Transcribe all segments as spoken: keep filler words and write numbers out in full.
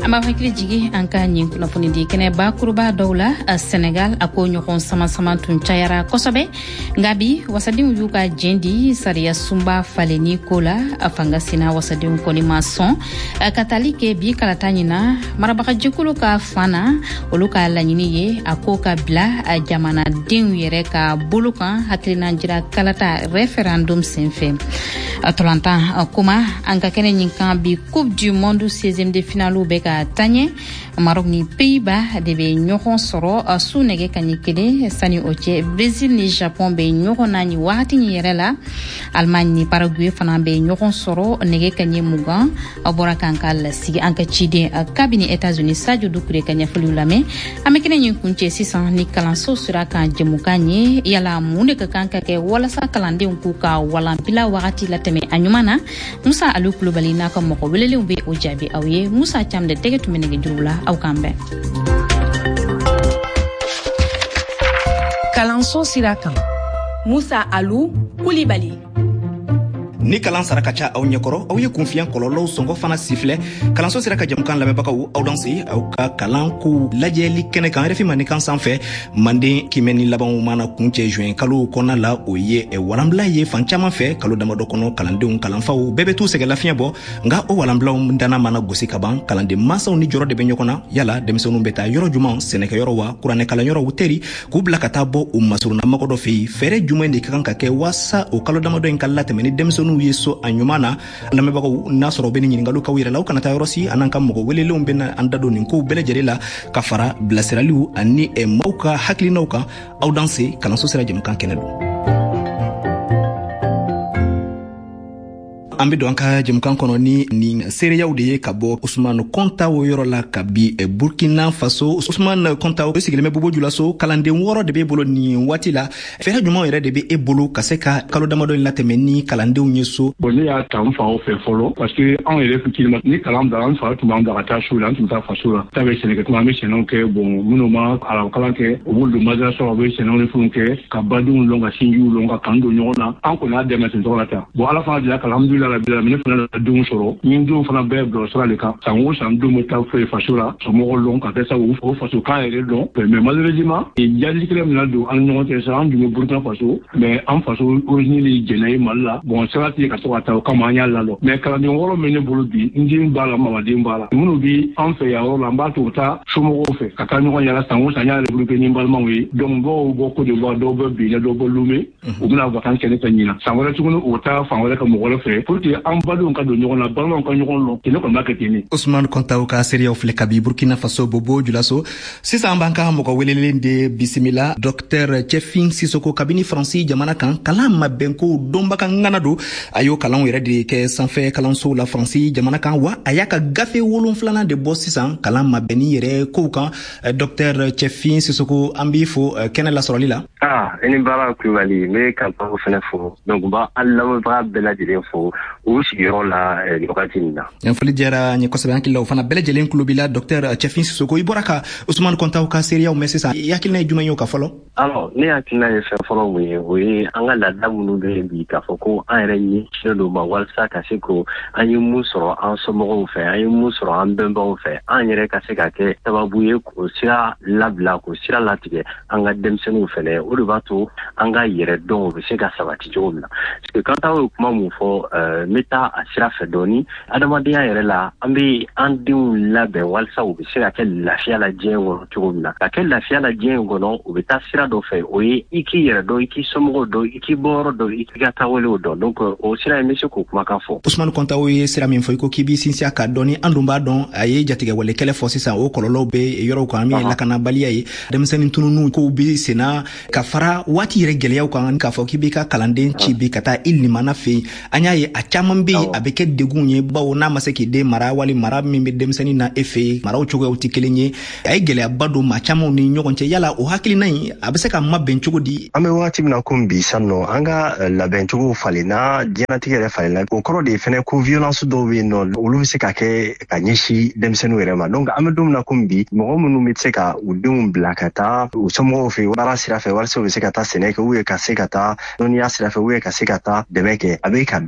ama hakili jigi an ka ɲin kunnafoni di kɛnɛ bakuruba dɔw la Senegal a ko ɲɔgɔn sama sama tun cayara kosɛbɛ nka bi wasadenw y'u ka jɛn di sariya sunba faleni ko la a fanga sina wasadenw kɔni ma sɔn ka tali kɛ bi kalata ɲina marabagajɛkulu ka fana olu ka laɲini ye a ko ka bila a jamanadenw yɛrɛ ka bolo kan hakilina jira kalata referendum senfɛ a tolantan kuma an ka kɛnɛ ɲin kan bi coupe du monde seizième de finale bɛ ka taɲɛ Maroc ni Pays-Bas de bɛ ɲɔgɔn sɔrɔ a su nɛgɛ kaɲɛ kelen sani o cɛ Brésil ni Japon bɛ ɲɔgɔn na ni wagati in yɛrɛ la Allemagne ni Paraguay fana bɛ ɲɔgɔn sɔrɔ nɛgɛ kaɲɛ mugan a bɔra kan ka lasigi an ka ciden kabini États-Unis Sadio Doucouré ka ɲɛfɔliw lamɛn an bɛ kɛnɛ ɲin kuncɛ sisan ni kalanso sera kan jɛmukan ye yala mun de ka kan ka kɛ walasa kalandenw k'u ka walanpila wagati latɛmɛ a ɲuman na Musa Ali Kulubali n'a ka mɔgɔ welelenw bɛ o jaabi aw ye Musa Cam de tɛgɛ tun bɛ nɛgɛ juru la aw kan bɛn kalanso sira kan Musa Ali Kulubali ni kalan sara ka ca aw ɲɛkɔrɔ aw ye kunfiyan kɔlɔlɔw sɔngɔ fana sifilɛ kalanso sera ka jamukan lamɛnbagaw aw danse aw ka kalanko lajɛli kɛnɛ kan R F I mandi kan sanfɛ manden kimɛ ni labanw mana kuncɛ juin kalo kɔnɔna la o ye walanbila ye fan caman fɛ kalo damadɔ kɔnɔ kalandenw kalanfaw bɛɛ bɛ t'u sɛgɛ lafiɲɛ bɔ nka o walanbilaw dana mana gosi ka ban kalanden masaw ni jɔrɔ de bɛ ɲɔgɔn na yala denmisɛnninw bɛ taa yɔrɔ juman sɛnɛkɛyɔrɔ wa kuranɛ kalanyɔrɔw teri k'u bila ka taa bɔ u masurunamɔgɔ dɔ fɛ yen fɛɛrɛ jumɛn de ka kan ka kɛ waasa o kalo damadɔ in ka latɛmɛ ni denmisɛnninw ye so a ɲuman na lamɛnbagaw n'a sɔrɔ u bɛ ni ɲininkaliw k'aw yɛrɛ la aw kana taa yɔrɔ si an'an ka mɔgɔ welelenw bɛna an da don nin kow bɛɛ lajɛlen la ka fara bilasiraliw ani maaw ka hakilinaw kan aw danse kalanso sera jamukan kɛnɛ don an bɛ don an ka jamukan kɔnɔ ni nin seereyaw de ye ka bɔ Usmane Kontaw yɔrɔ la ka bi Burkina Faso Usmane Kontaw sigilen bɛ Bobojulaso kalanden wɔɔrɔ de b'e bolo nin waati la fɛɛrɛ jumɛn yɛrɛ de bɛ e bolo ka se ka kalo damadɔ in latɛmɛ ni kalandenw ye so bon ne y'a ta n fa o fɛ fɔlɔ parce que anw yɛrɛ fitinin ni kalan bila an fa tun b'an bila ka taa so la an tun bɛ taa faso la ta bɛ sɛnɛkɛ tuma an bɛ sɛnɛw kɛ bon minnu ma kalan kɛ u b'olu don madrasa u bɛ sɛnɛw ni fɛnw kɛ ka badenw lɔn ka sinjiw lɔn ka kan don ɲɔgɔn na an kɔni y'a dɛmɛ ten tɔgɔ la ta bon ala fana dila alhamdulillah bila ne fana denw sɔrɔ ni denw fana bɛɛ bila sira de kan san o san denw bɛ taa fɛ faso la somɔgɔw lɔn ka kɛ sa o faso kan yɛrɛ dɔn mais malheureusement jaabi kelen min na don an ɲɔgɔn cɛ sa an dun bɛ Burkina Faso mais an faso origine jɛnɛ ye Mali la bon sira tɛ ka to ka taa o kama an y'a lalɔ mais kalanden wɔɔrɔ min ne bolo bi n den b'a la mamaden b'a la minnu bi an fɛ yan yɔrɔ la an b'a to u taa somɔgɔw fɛ ka taa ɲɔgɔn yala san o san y'a république ni balimaw ye donc dɔw bɔ Côte d'Ivoire dɔw bɛ Benin dɔw bɛ Lomé u bɛna vacances kɛ ne fɛ ɲina san wɛrɛ tuguni o taa fan wɛrɛ ka mɔgɔ wɛrɛ fɛ pour que an badenw ka don ɲɔgɔn na balimaw ka ɲɔgɔn lɔn ne kɔni b'a kɛ ten. Usmane Kontaw ka seereyaw filɛ kabi Burkina Faso Bobojulaso sisan an b'an ka mɔgɔ welelen de bisimila Docteur Cɛfin Sisoko kabini Faransi jamana kan kalan ma bɛn ko dɔnbaga ŋana don a y'o kalanw yɛrɛ de kɛ sanfɛ kalansow la Faransi jamana kan wa a y'a ka gafe wolonfilanan de bɔ sisan kalan ma bɛnni yɛrɛ kow kan Docteur Cɛfin Sisoko an b'i fo kɛnɛ lasɔrɔli la. ah i ni baara Kulubali n bɛ kalanbaw fana fo donc n b'a an lamɛnbaga bɛɛ lajɛlen fo u sigiyɔrɔ la nin wagati in na. foli diyara n ye kosɛbɛ hakili la o fana bɛɛ lajɛlen tulo b'i la Docteur Cɛfin Sisoko i bɔra ka Usmane Kontaw ka seereyaw mɛn sisan i hakilina ye jumɛn ye o ka fɔlɔ. alors ne hakilina ye fɛn fɔlɔ mun ye o ye an ka laada minnu bɛ yen bi k'a fɔ ko an yɛrɛ ɲɛsinnen don ma walasa ka se ko an ye mun sɔrɔ an somɔgɔw fɛ an ye mun sɔrɔ an bɛnbaw fɛ an yɛrɛ ka se ka kɛ sababu ye k'o sira labila k'o sira latigɛ an ka denmisɛnninw fɛnɛ o de b'a to an ka yɛrɛ dɔn o bɛ se ka sabati cogo min na parce que Kontaw ye kuma mun fɔ n bɛ taa a sira fɛ dɔɔni adamadenya yɛrɛ la an bɛ an denw labɛn walasa u bɛ se ka kɛ lafiya la diɲɛ kɔnɔ cogo min na ka kɛ lafiya la diɲɛ kɔnɔ u bɛ taa sira dɔ fɛ o ye i k'i yɛrɛ dɔn i k'i somɔgɔw dɔn i k'i bɔyɔrɔ dɔn i k'i ka taawalew dɔn donc o sira in bɛ se k'o kumakan fɔ. Usmane Kontaw ye sira min fɔ i ko k'i b'i sinsin a kan dɔɔni an dun b'a dɔn a ye jatigɛwale kɛlɛ fɔ sisan o kɔlɔlɔw bɛ yɔrɔw kan min ye lakanabaliya ye denmisɛnnin tununiw kow bɛ senna ka fara waati yɛrɛ gɛlɛyaw kan k'a fɔ k'i b'i ka kalanden ci bi ka taa i limana fɛ yen an y'a ye a caman bɛ yen a bɛ kɛ degun ye bawo n'a ma se k'i den mara wali mara min bɛ denmisɛnnin na e fɛ yen maraw cogoyaw tɛ kelen ye a ye gɛlɛyaba don maa camanw ni ɲɔgɔn cɛ yala o hakilina in a bɛ se ka mabɛn cogo di. an bɛ wagati min na komi bi san nɔ an ka labɛncogow falenna diɲɛlatigɛ yɛrɛ falenna o kɔrɔ de ye fɛnɛ ko violence dɔw bɛ yen nɔ olu bɛ se ka kɛ ka ɲɛsin denmisɛnninw yɛrɛ ma donc an bɛ don min na komi bi mɔgɔ minnu bɛ se ka u denw bila ka taa u somɔgɔw fɛ baara sira fɛ walasa u bɛ se ka taa sɛnɛ kɛ u ye ka se ka taa dɔnniya sira fɛ u ye ka se ka taa dɛmɛ kɛ a bɛ ka dɔgɔya bi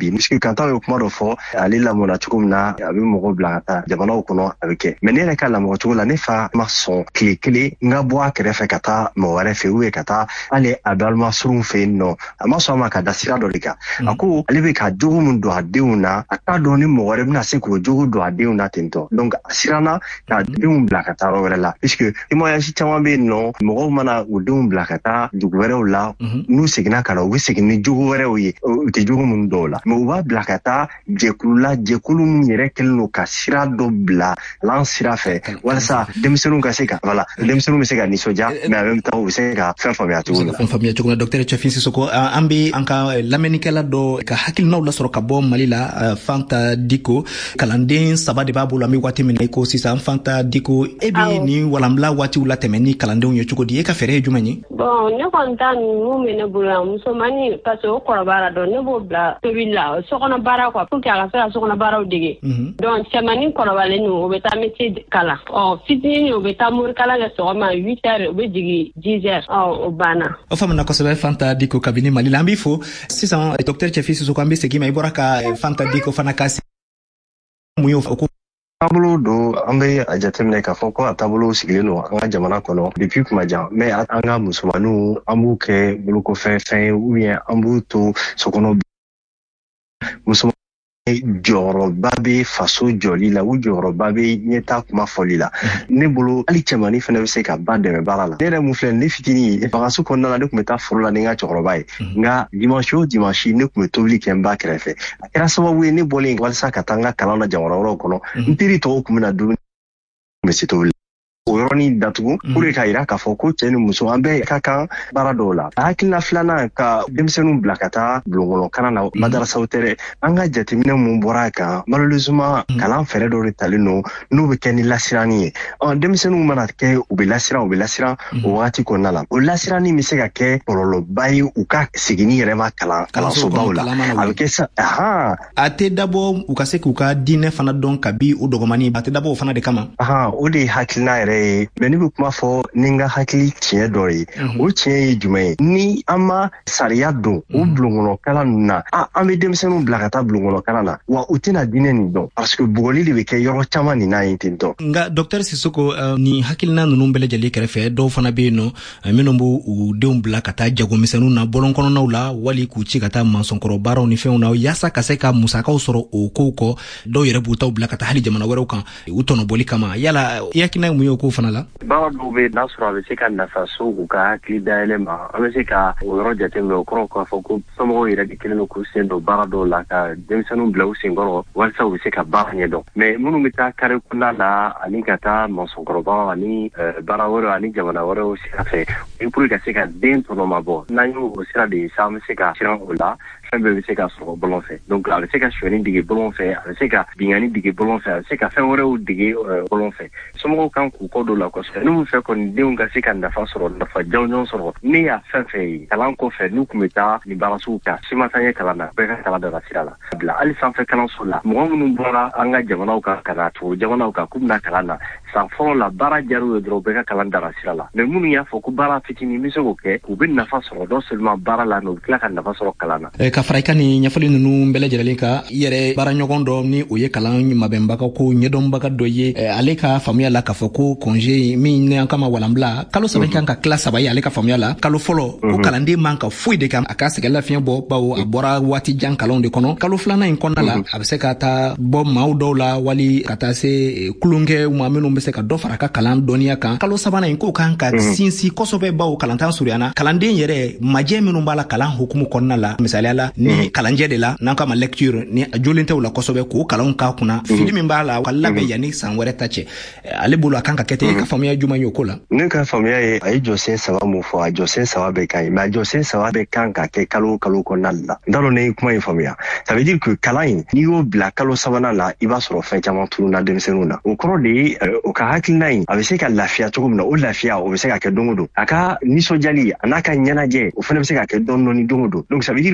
bi puisque quand on kuma dɔ fɔ ale lamɔna cogo min na a bɛ mɔgɔ bila ka taa jamanaw kɔnɔ a bɛ kɛ mais ne yɛrɛ ka lamɔ cogo la ne fa ma sɔn tile kelen n ka bɔ a kɛrɛfɛ ka taa mɔgɔ wɛrɛ fɛ ou ka taa hali a balima surun fɛ yen nɔ a ma sɔn a ma ka da sira dɔ de kan a ko ale bɛ ka jogo min don a denw na a t'a dɔn ni mɔgɔ wɛrɛ bɛna se k'o jogo don a denw na ten tɔ donc a siranna ka denw bila ka taa yɔrɔ wɛrɛ la puisque témoignage caman bɛ yen nɔ mɔgɔw mana u denw bila ka taa dugu wɛrɛw la n'u seginna ka na u bɛ segin ni jogo wɛrɛw ye u tɛ jogo minnu dɔw la mais u b'a bila ka taa jɛkulu la jɛkulu min yɛrɛ kɛlen don ka sira dɔ bila lan sira fɛ walasa denmisɛnninw ka se ka voilà denmisɛnninw bɛ se ka nisɔndiya mais en même temps u bɛ se ka fɛn faamuya cogo min na. Fɛn faamuya cogo min na docteur Cɛfin Sisoko an bɛ an ka lamɛnnikɛla dɔ ka hakilinaw lasɔrɔ ka bɔ Mali la Fanta Diko kalanden saba de b'a bolo an bɛ waati min na i ko sisan Fanta Diko e bɛ nin walanbila waatiw la tɛmɛ ni kalandenw ye cogo di e ka fɛɛrɛ ye jumɛn ye? Bon ne kɔni ta ninnu bɛ ne bolo yan musomani parce que o kɔrɔbayara dɔn ne b'o bila tobili la sokɔnɔ baara quoi pour que a ka se ka sokɔnɔ baaraw dege donc cɛmannin kɔrɔbalen ninnu o bɛ taa métier kalan ɔ fitinin o bɛ taa morikalan kɛ sɔgɔma huit heures o bɛ jigin dix heures ɔ o banna. O faamuna kosɛbɛ Fanta Diko kabini Mali la an b'i fo sisan docteur Cɛfin Sisoko an bɛ segin ma i bɔra ka Fanta Diko fana ka mun y'o fɔ ko taabolo don an bɛ a jateminɛ k'a fɔ ko a taabolo sigilen don an ka jamana kɔnɔ depuis kuma jan mais an ka musomaninw an b'u kɛ bolokofɛn fɛn ye ou bien an b'u to sokɔnɔ musoman jɔyɔrɔba bɛ faso jɔli la u jɔyɔrɔba bɛ ɲɛta kuma fɔli la ne bolo hali cɛmannin fana bɛ se ka ba dɛmɛ baara la ne yɛrɛ mun filɛ ne fitinin fagaso kɔnɔna la ne tun bɛ taa foro la ni n ka cɛkɔrɔba ye nka dimanche o dimanche ne tun bɛ tobili kɛ n ba kɛrɛfɛ a kɛra sababu ye ne bɔlen walasa ka taa n ka kalan na jamana wɛrɛw kɔnɔ n teri tɔw tun bɛ na dumuni tun bɛ se tobili o yɔrɔnin datugu pour que k'a jira k'a fɔ ko cɛ ni muso an bɛɛ ka kan baara dɔw la a hakilina filanan ka denmisɛnninw bila ka taa bulonkɔnɔkalan na madarasaw tɛ dɛ an ka jateminɛ mun bɔra a kan malheureusement kalan fɛɛrɛ dɔw de talen don n'u bɛ kɛ ni lasiranni ye ɔ denmisɛnninw mana kɛ u bɛ lasiran u bɛ lasiran o wagati kɔnɔna la o lasiranni bɛ se ka kɛ kɔlɔlɔba ye u ka seginni yɛrɛ ma kalan kalansobaw la a bɛ kɛ sa ahan a tɛ dabɔ u ka se k'u ka diinɛ fana dɔn kabi o dɔgɔmani a tɛ dabɔ o fana de kama ahan o de ye hakilina yɛrɛ mais ne bɛ kuma fɔ ni n ka hakili tiɲɛ dɔ ye o tiɲɛ ye jumɛn ye ni an ma sariya don o bulonkɔnɔkalan ninnu na an bɛ denmisɛnninw bila ka taa bulonkɔnɔkalan na wa u tɛna diinɛ nin dɔn parce que bugɔli de bɛ kɛ yɔrɔ caman nin na yen ten tɔ. Nka docteur Sisoko ni hakilina ninnu bɛɛ lajɛlen kɛrɛfɛ dɔw fana bɛ yen nɔ minnu b'u u denw bila ka taa jagomisɛnninw na bɔlɔnkɔnɔnaw la wali k'u ci ka taa mansɔnkɔrɔ baaraw ni fɛnw na yaasa ka se ka musakaw sɔrɔ o kow kɔ dɔw yɛrɛ b'u taw bila ka taa hali jamana wɛrɛw kan u tɔnɔbɔli kama yala i hakilina ye mun ye o kow fana la? Baara dɔw bɛ n'a sɔrɔ a bɛ se ka nafa so u ka hakili dayɛlɛ ma an bɛ se ka o yɔrɔ jateminɛ o kɔrɔ k'a fɔ ko somɔgɔw yɛrɛ de kelen don k'u sen don baara dɔw la ka denmisɛnninw bila u senkɔrɔ walasa u bɛ se ka baara ɲɛdɔn mais minnu bɛ taa kare kɔnɔna la ani ka taa mansɔnkɔrɔbaw ani baara wɛrɛw ani jamana wɛrɛw sira fɛ pour ka se ka den tɔnɔma bɔ n'an y'o o sira de ye sa an bɛ se ka siran o la fɛn bɛɛ bɛ se ka sɔrɔ bɔlɔn fɛ donc a bɛ se ka sonyani dege bɔlɔn fɛ a bɛ se ka binkani dege bɔlɔn fɛ a bɛ se ka fɛn wɛrɛw dege bɔlɔn fɛ somɔgɔw kan k'u kɔ don la kosɛbɛ n'u fɛ kɔni denw ka se ka nafa sɔrɔ nafa jɔnjɔn sɔrɔ ne y'a fɛn fɛn ye kalan kɔfɛ n'u tun bɛ taa nin baarasugu kan si ma taa ɲɛ kalan na bɛɛ ka kalan dara sira la bila hali sanfɛ kalanso la mɔgɔ minnu bɔra an ka jamanaw kan ka na tubabu jamanaw kan k'u bɛna kalan na san fɔlɔ la baara jar'u ye dɔrɔn bɛɛ ka kalan dara sira la mais minnu y'a fɔ ko baara fitinin bɛ se k'o kɛ u bɛ nafa sɔrɔ non seulement baara la mais u bɛ tila ka nafa sɔrɔ kalan na. Ka fara i ka nin ɲɛfɔli ninnu bɛɛ lajɛlen kan i yɛrɛ baaraɲɔgɔn dɔ ni o ye kalan mabɛnbaga ko ɲɛdɔnbaga dɔ ye ale ka faamuya la k'a fɔ ko congé min an kama walanbila kalo saba kan ka tila saba ye ale ka faamuya la kalo fɔlɔ ko kalanden man ka foyi de kan a ka sɛgɛn lafiɲɛ bɔ bawo a bɔra waati jan kalanw de kɔnɔ kalo filanan in kɔnɔna la a bɛ se ka taa bɔ maaw dɔw la wali ka taa se kulonkɛ ma minnu bɛ se ka dɔ fara a ka kalan dɔnniya kan kalo sabanan in k'o kan ka sinsin kosɛbɛ bawo kalantan surunyana kalanden yɛrɛ majɛ minnu b'a la kalan hukumu kɔnɔna la misaliya la ni kalanjɛ de la n'an k'a ma lecture ni a jolen tɛ o la kosɛbɛ k'o kalanw k'a kunna fili min b'a la ka labɛn yanni san wɛrɛ ta cɛ ale bolo a kan ka kɛ ten e ka faamuya jumɛn ye o ko la? Ne ka faamuya ye a ye jɔsen saba mun fɔ a jɔsen saba bɛɛ ka ɲi mais a jɔsen saba bɛɛ kan ka kɛ kalo o kalo kɔnɔna la n t'a dɔn ne ye kuma in faamuya ça veut dire que kalan in n'i y'o bila kalo sabanan la i b'a sɔrɔ fɛn caman tununna denmisɛnninw na o kɔrɔ de ye o ka hakilina in a bɛ se ka lafiya cogo min na o lafiya o bɛ se ka kɛ don o don a ka nisɔndiyali a n'a ka ɲɛnajɛ o fana bɛ se ka kɛ dɔɔni dɔɔni don o don donc ça veut dire que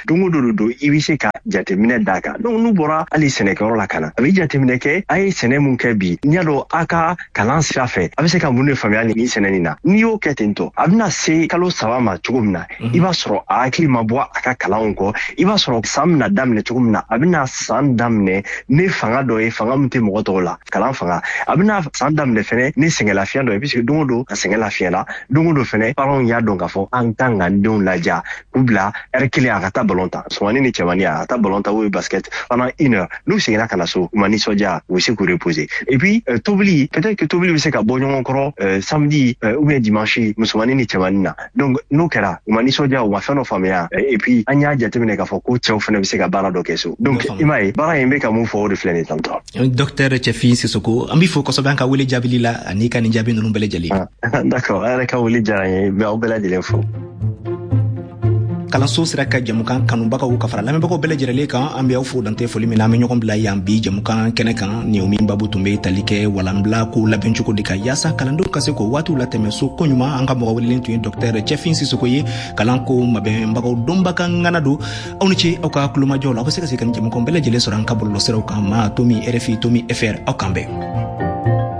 dongo do do i bi se ka jateminɛ d'a kan donc n'u bɔra hali sɛnɛkɛyɔrɔ la ka na a bɛ jateminɛ kɛ a ye sɛnɛ mun kɛ bi n'i y'a dɔn a ka kalan sira fɛ a bɛ se ka mun de faamuya nin sɛnɛ nin na n'i y'o kɛ ten tɔ a bɛna se kalo saba ma cogo min na i b'a sɔrɔ a hakili ma bɔ a ka kalanw kɔ i b'a sɔrɔ san bɛna daminɛ cogo min na a bɛna san daminɛ ne fanga dɔ ye fanga min tɛ mɔgɔ tɔw la kalan fanga a bɛna san daminɛ fɛnɛ ne sɛgɛnlafiɲɛ dɔ ye puisque don o don a sɛgɛnlafiɲɛ la don o don fɛnɛ parents y'a dɔn k'a fɔ an kan ka denw laja k'u bila heure kelen a ka taa ballon ta musomanin ni cɛmanin a ka taa ballon ta ou basket pendant une heure n'u seginna ka na so u ma nisɔndiya u bɛ se k'u reposer et puis euh, tobili peut-être que tobili bɛ se ka bɔ ɲɔgɔn kɔrɔ euh, samedi euh, ou bien dimanche musomanin ni cɛmanin na donc n'o kɛra u ma nisɔndiya u ma fɛn dɔ faamuya et puis an y'a jateminɛ k'a fɔ ko cɛw fana bɛ se ka baara dɔ kɛ so donc i m'a ye baara in bɛ ka mun fɔ o de filɛ nin ye tantɔ. Docteur Cɛfin Sisoko an b'i fo kosɛbɛ an ka wele jaabili la ani ka nin jaabi ninnu bɛɛ lajɛlen. D'accord an yɛrɛ ka wele diyara n ye n bɛ aw bɛɛ lajɛlen fo. kalanso sera ka jamukan kanubagaw ka fara lamɛnbagaw bɛɛ lajɛlen kan an bɛ aw fo dante foli min na an bɛ ɲɔgɔn bila yan bi jamukan kɛnɛ kan ni o min babu tun bɛ tali kɛ walanbila ko labɛn cogo de kan yaasa kalandenw ka se k'o waatiw latɛmɛ so ko ɲuman an ka mɔgɔ welelen tun ye docteur Cɛfin Sisoko ye kalanko mabɛnbagaw dɔnba ka ŋana don aw ni ce aw ka kulomajɔw la aw bɛ se ka se ka nin jamukan bɛɛ lajɛlen sɔrɔ an ka bɔlɔlɔsiraw kan ma tomi R F I tomi F R aw kan bɛn.